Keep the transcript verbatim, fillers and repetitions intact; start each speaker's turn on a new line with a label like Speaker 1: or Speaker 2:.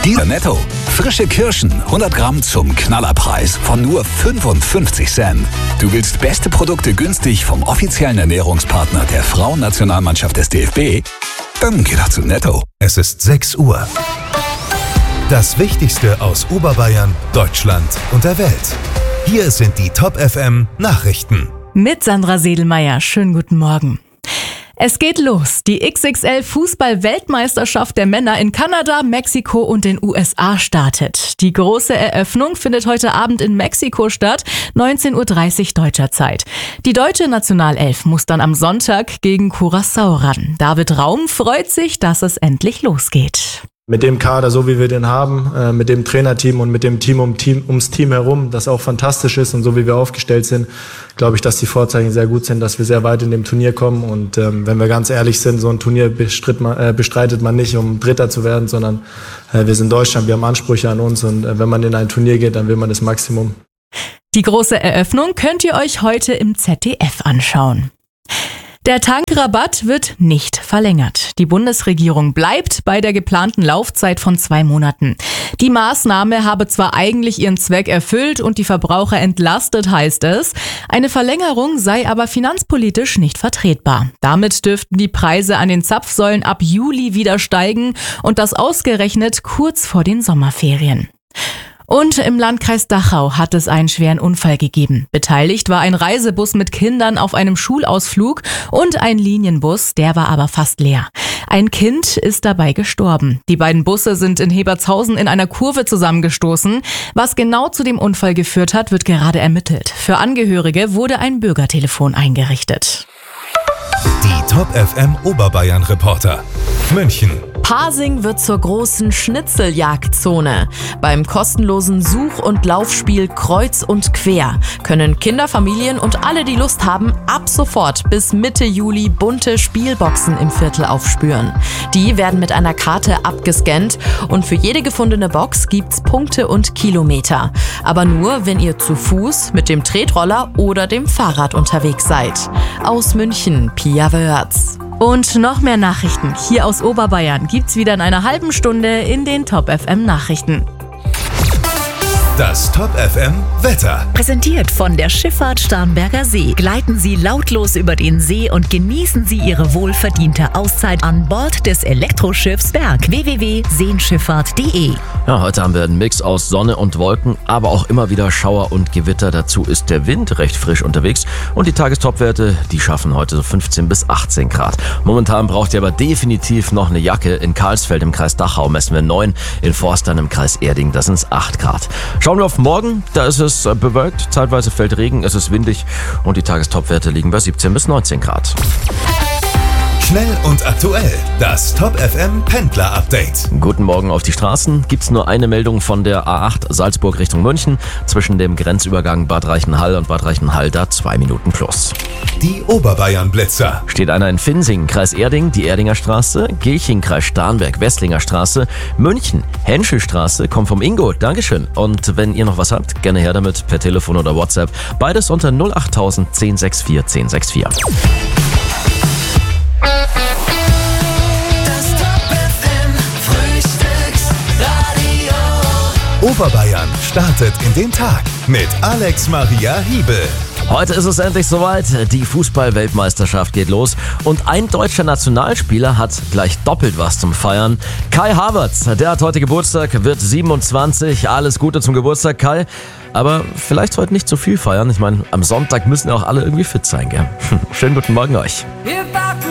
Speaker 1: Dieser Netto. Frische Kirschen, hundert Gramm zum Knallerpreis von nur fünfundfünfzig Cent. Du willst beste Produkte günstig vom offiziellen Ernährungspartner der Frauennationalmannschaft des D F B? Dann geh doch zu Netto.
Speaker 2: Es ist sechs Uhr. Das Wichtigste aus Oberbayern, Deutschland und der Welt. Hier sind die Top F M Nachrichten.
Speaker 3: Mit Sandra Sedelmeier. Schönen guten Morgen. Es geht los. Die X X L-Fußball-Weltmeisterschaft der Männer in Kanada, Mexiko und den U S A startet. Die große Eröffnung findet heute Abend in Mexiko statt, neunzehn Uhr dreißig deutscher Zeit. Die deutsche Nationalelf muss dann am Sonntag gegen Curaçao ran. David Raum freut sich, dass es endlich losgeht.
Speaker 4: Mit dem Kader, so wie wir den haben, äh, mit dem Trainerteam und mit dem Team, um Team ums Team herum, das auch fantastisch ist und so wie wir aufgestellt sind, glaube ich, dass die Vorzeichen sehr gut sind, dass wir sehr weit in dem Turnier kommen. Und ähm, wenn wir ganz ehrlich sind, so ein Turnier bestritt man, äh, bestreitet man nicht, um Dritter zu werden, sondern äh, wir sind Deutschland, wir haben Ansprüche an uns und äh, wenn man in ein Turnier geht, dann will man das Maximum.
Speaker 3: Die große Eröffnung könnt ihr euch heute im Z D F anschauen. Der Tankrabatt wird nicht verlängert. Die Bundesregierung bleibt bei der geplanten Laufzeit von zwei Monaten. Die Maßnahme habe zwar eigentlich ihren Zweck erfüllt und die Verbraucher entlastet, heißt es. Eine Verlängerung sei aber finanzpolitisch nicht vertretbar. Damit dürften die Preise an den Zapfsäulen ab Juli wieder steigen und das ausgerechnet kurz vor den Sommerferien. Und im Landkreis Dachau hat es einen schweren Unfall gegeben. Beteiligt war ein Reisebus mit Kindern auf einem Schulausflug und ein Linienbus, der war aber fast leer. Ein Kind ist dabei gestorben. Die beiden Busse sind in Hebertshausen in einer Kurve zusammengestoßen. Was genau zu dem Unfall geführt hat, wird gerade ermittelt. Für Angehörige wurde ein Bürgertelefon eingerichtet.
Speaker 2: Die Top F M Oberbayern Reporter. München.
Speaker 5: Pasing wird zur großen Schnitzeljagdzone. Beim kostenlosen Such- und Laufspiel Kreuz und Quer können Kinder, Familien und alle, die Lust haben, ab sofort bis Mitte Juli bunte Spielboxen im Viertel aufspüren. Die werden mit einer Karte abgescannt und für jede gefundene Box gibt's Punkte und Kilometer. Aber nur, wenn ihr zu Fuß, mit dem Tretroller oder dem Fahrrad unterwegs seid. Aus München, Pia Wörz.
Speaker 3: Und noch mehr Nachrichten hier aus Oberbayern gibt's wieder in einer halben Stunde in den Top F M Nachrichten.
Speaker 2: Das Top F M Wetter.
Speaker 6: Präsentiert von der Schifffahrt Starnberger See. Gleiten Sie lautlos über den See und genießen Sie Ihre wohlverdiente Auszeit an Bord des Elektroschiffs Berg. w w w punkt seenschifffahrt punkt de.
Speaker 7: Ja, heute haben wir einen Mix aus Sonne und Wolken, aber auch immer wieder Schauer und Gewitter. Dazu ist der Wind recht frisch unterwegs und die Tagestopwerte, die schaffen heute so fünfzehn bis achtzehn Grad. Momentan braucht ihr aber definitiv noch eine Jacke. In Karlsfeld im Kreis Dachau messen wir neun, in Forstern im Kreis Erding, das sind acht Grad. Schauen wir auf morgen, da ist es bewölkt, zeitweise fällt Regen, es ist windig und die Tagestopwerte liegen bei siebzehn bis neunzehn Grad.
Speaker 2: Schnell und aktuell, das Top F M Pendler Update.
Speaker 7: Guten Morgen auf die Straßen. Gibt's nur eine Meldung von der A acht Salzburg Richtung München. Zwischen dem Grenzübergang Bad Reichenhall und Bad Reichenhall da zwei Minuten plus.
Speaker 2: Die Oberbayern Blitzer.
Speaker 7: Steht einer in Finsing, Kreis Erding, die Erdinger Straße, Gilching, Kreis Starnberg, Westlinger Straße, München, Henschelstraße, kommt vom Ingo, Dankeschön. Und wenn ihr noch was habt, gerne her damit per Telefon oder WhatsApp. Beides unter null achttausend zehn sechs vier zehn sechs vier.
Speaker 2: Oberbayern startet in den Tag mit Alex Maria Hiebel.
Speaker 7: Heute ist es endlich soweit. Die Fußball-Weltmeisterschaft geht los und ein deutscher Nationalspieler hat gleich doppelt was zum Feiern. Kai Havertz, der hat heute Geburtstag, wird siebenundzwanzig. Alles Gute zum Geburtstag, Kai. Aber vielleicht heute nicht zu viel feiern. Ich meine, am Sonntag müssen ja auch alle irgendwie fit sein, gell? Schönen guten Morgen euch.